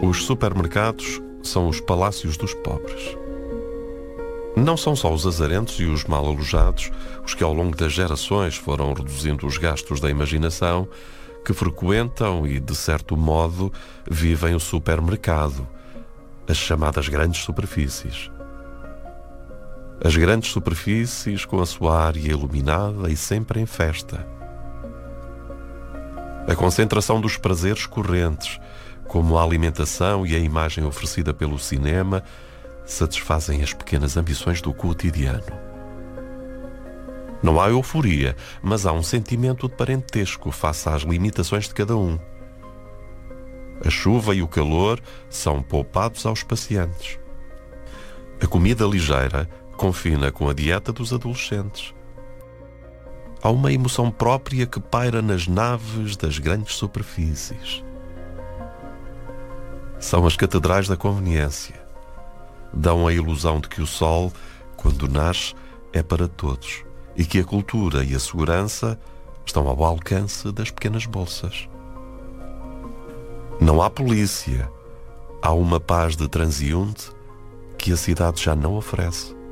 Os supermercados são os palácios dos pobres. Não são só os azarentos e os mal alojados, os que ao longo das gerações foram reduzindo os gastos da imaginação, que frequentam e, de certo modo, vivem o supermercado, as chamadas grandes superfícies. As grandes superfícies com a sua área iluminada e sempre em festa. A concentração dos prazeres correntes, como a alimentação e a imagem oferecida pelo cinema, satisfazem as pequenas ambições do cotidiano. Não há euforia, mas há um sentimento de parentesco face às limitações de cada um. A chuva e o calor são poupados aos passeantes. A comida ligeira confina com a dieta dos adolescentes. Há uma emoção própria que paira nas naves das grandes superfícies. São as catedrais da conveniência. Dão a ilusão de que o sol, quando nasce, é para todos e que a cultura e a segurança estão ao alcance das pequenas bolsas. Não há polícia. Há uma paz de transeunte que a cidade já não oferece.